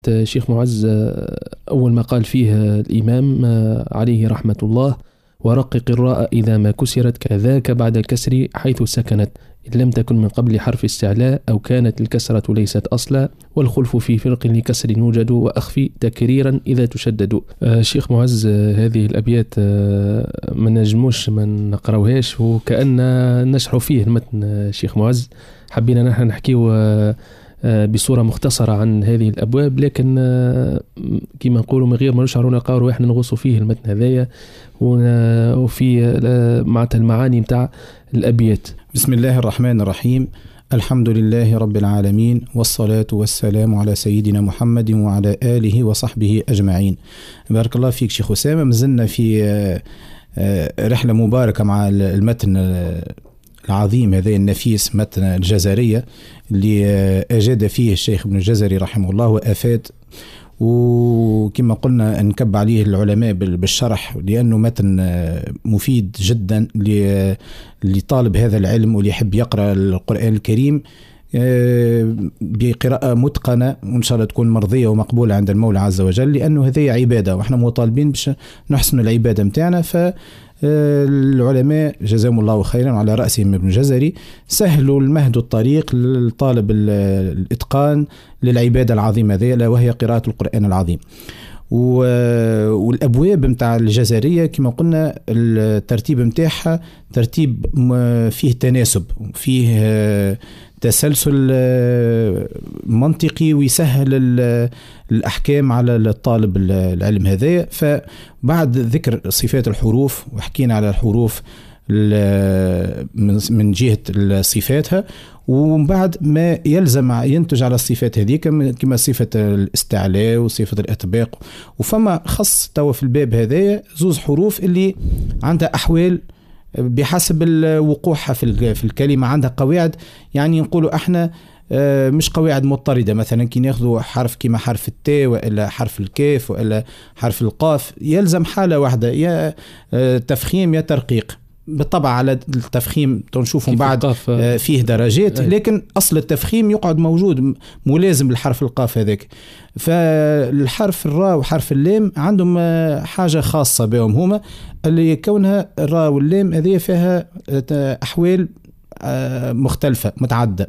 الشيخ معز أول ما قال فيه الإمام عليه رحمة الله: ورقق الراء إذا ما كسرت كذاك بعد الكسر حيث سكنت إن لم تكن من قبل حرف استعلاء أو كانت الكسرة ليست أصلا، والخلف في فرق لكسر يوجد وأخفي تكريرا إذا تشدد. الشيخ معز هذه الأبيات ما نجموش ما نقراوهاش وكأن نشرح فيه المتن. الشيخ معز حبينا نحن نحكيه بصورة مختصرة عن هذه الأبواب، لكن كما نقولوا من غير ما نشعر نقاروا إحنا نغوصوا فيه المتن هذايا وفي معناتها المعاني متاع الأبيات. بسم الله الرحمن الرحيم. الحمد لله رب العالمين، والصلاة والسلام على سيدنا محمد وعلى آله وصحبه أجمعين. بارك الله فيك شيخ أسامة. مازلنا في رحلة مباركة مع المتن العظيم هذا النفيس، متن الجزرية اللي أجاد فيه الشيخ ابن الجزري رحمه الله وأفاد، وكما قلنا نكب عليه العلماء بالشرح لأنه متن مفيد جدا لطالب هذا العلم واللي يحب يقرأ القرآن الكريم بقراءة متقنة، وإن شاء الله تكون مرضية ومقبولة عند المولى عز وجل، لأنه هذه عبادة وإحنا مطالبين باش نحسن العبادة متاعنا. فالعلماء جزاهم الله خيرا على رأسهم ابن الجزري سهلوا المهد الطريق للطالب الإتقان للعبادة العظيمة ذي وهي قراءة القرآن العظيم. والأبواب متاع الجزرية كما قلنا الترتيب متاعها ترتيب فيه تناسب، فيه تسلسل منطقي ويسهل الأحكام على الطالب العلم هذا. فبعد ذكر صفات الحروف وحكينا على الحروف من جهة صفاتها، ومن بعد ما يلزم ينتج على الصفات هذه كما صفة الاستعلاء وصفة الإطباق. وفما خص توا في الباب هذا زوز حروف اللي عندها أحوال بحسب وقوعها في الكلمة، عندها قواعد، يعني نقولوا احنا مش قواعد مضطردة. مثلا كي ناخذوا حرف كما حرف التاء وإلا حرف الكاف وإلا حرف القاف يلزم حالة واحدة، يا تفخيم يا ترقيق. بالطبع على التفخيم تنشوفهم بعد فيه درجات، لكن أصل التفخيم يقعد موجود ملازم للحرف القاف هذاك. فالحرف الراء وحرف اللام عندهم حاجة خاصة بهم هما، اللي كونها الراء واللام هذه فيها أحوال مختلفة متعددة.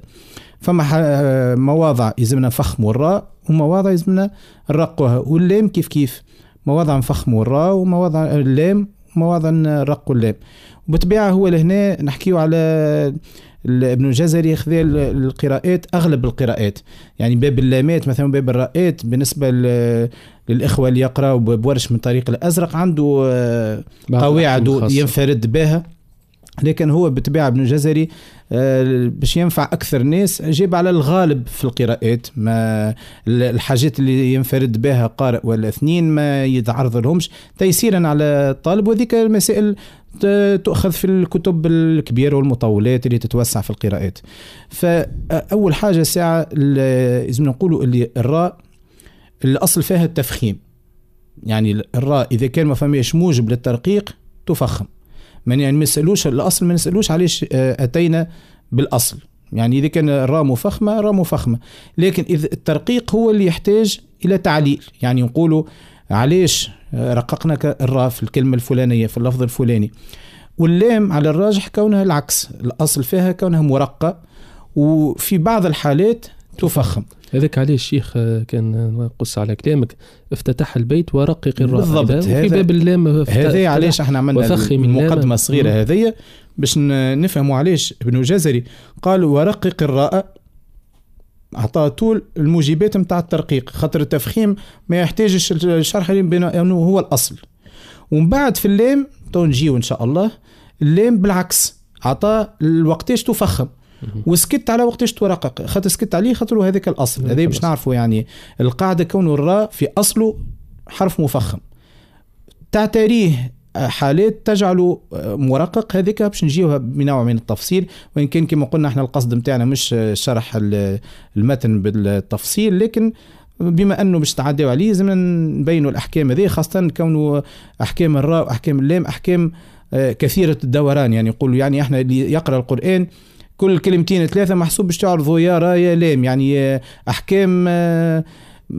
فما مواضع يلزمنا فخم الراء ومواضع يلزمنا الرقها، واللام كيف مواضع فخم الراء ومواضع اللام ومواضع الرق واللام. وبطبيعة هو لهنا نحكيه على ابن الجزري خذ القراءات أغلب القراءات، يعني باب اللامات مثلا باب الراءات بالنسبة للإخوة اللي يقرأوا بورش من طريق الأزرق عنده قواعد ينفرد بها، لكن هو بطبيعة ابن الجزري باش ينفع أكثر الناس جيب على الغالب في القراءات، ما الحاجات اللي ينفرد بها قارئ ولا اثنين ما يتعرض لهمش تيسيرا على الطالب. وذيك المسائل تأخذ في الكتب الكبيرة والمطولات اللي تتوسع في القراءات. فأول حاجة ساعة لازم نقولوا اللي الراء الأصل فيها التفخيم، يعني الراء إذا كان ما فماش موجب للترقيق تفخم. يعني ما نسألوش الأصل، ما نسألوش علاش أتينا بالأصل، يعني إذا كان الراء مفخمة راء مفخمة، لكن إذا الترقيق هو اللي يحتاج إلى تعليل، يعني نقولوا علاش رققنا الراء في الكلمة الفلانية في اللفظ الفلاني. واللام على الراجح كونها العكس، الأصل فيها كونها مرقة وفي بعض الحالات تفخم. هذاك عليه الشيخ كان قص على كلامك افتتح البيت ورقق الراء بالضبط. في باب اللام هذا علاش احنا عملنا المقدمة صغيرة هذه باش نفهموا علاش ابن الجزري قال ورقق الراء، أعطاه طول الموجبات متاع الترقيق، خاطر التفخيم ما يحتاجش الشرح لأنه هو الأصل. ومن بعد في اللام تنجيو إن شاء الله اللام بالعكس أعطاه الوقتاش تفخم وسكت على وقتاش ترقق، خاطر سكت عليه خاطر هذاك الأصل. هذا باش نعرفوا يعني القاعدة كونه الراء في أصله حرف مفخم، تعتريه حالات تجعله مرقق، هذيك باش نجيوها بنوع من التفصيل، وإن كان كما قلنا احنا القصد متاعنا مش شرح المتن بالتفصيل، لكن بما أنه باش تعديوا عليه لازم نبينوا الأحكام هذه، خاصة كونه أحكام الراء وأحكام اللام أحكام كثيرة الدوران. يعني يقولوا يعني احنا اللي يقرأ القرآن كل كلمتين ثلاثة محسوب باش تعرضوا يا را يا لام، يعني أحكام